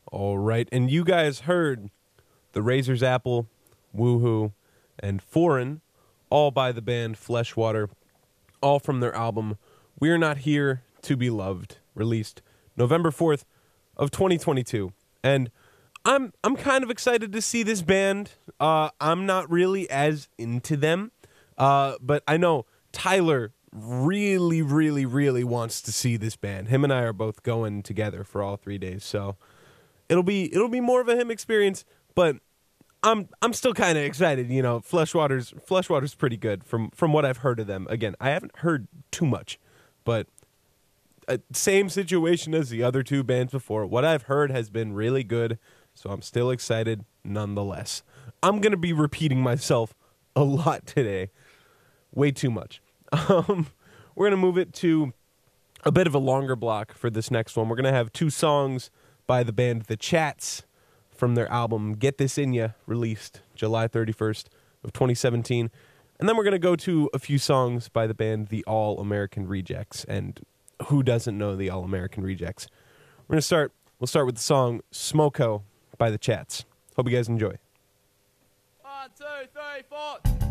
All right, and you guys heard The Razor's Apple, Woohoo, and Foreign, all by the band Fleshwater, all from their album We're Not Here to Be Loved, released November 4th of 2022. And I'm kind of excited to see this band. I'm not really as into them, but I know Tyler really, really, really wants to see this band. Him and I are both going together for all 3 days, so it'll be more of a him experience. But I'm still kind of excited. You know, Fleshwater's pretty good from what I've heard of them. Again, I haven't heard too much, but same situation as the other two bands before. What I've heard has been really good, so I'm still excited nonetheless. I'm gonna be repeating myself a lot today, way too much. We're gonna move it to a bit of a longer block for this next one. We're gonna have 2 songs by the band The Chats from their album Get This In Ya, released July 31st of 2017. And then we're going to go to a few songs by the band The All American Rejects. And who doesn't know The All American Rejects? We'll start with the song Smoko by The Chats. Hope you guys enjoy. 1, 2, 3, 4.